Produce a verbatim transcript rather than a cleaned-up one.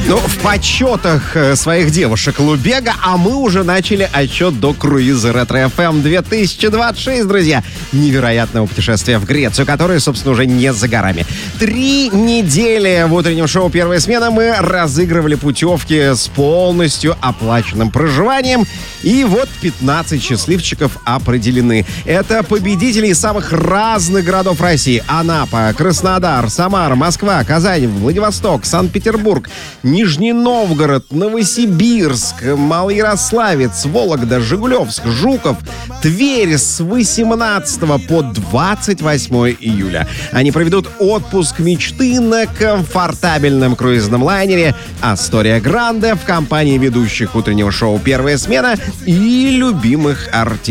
Ну, в почетах своих девушек Лубега, а мы уже начали отчет до круиза Ретро-эф эм две тысячи двадцать шесть, друзья. Невероятного путешествия в Грецию, которое, собственно, уже не за горами. Три недели в утреннем шоу «Первая смена» мы разыгрывали путевки с полностью оплаченным проживанием. И вот пятнадцать счастливчиков определены. Это победители из самых разных городов России. Анапа, Краснодар, Самара, Москва, Казань, Владивосток, Санкт-Петербург, Нижний Новгород, Новосибирск, Малоярославец, Вологда, Жигулевск, Жуков, Тверь с восемнадцатого по двадцать восьмое июля. Они проведут отпуск мечты на комфортабельном круизном лайнере «Астория Гранде» в компании ведущих утреннего шоу «Первая смена» и любимых артистов.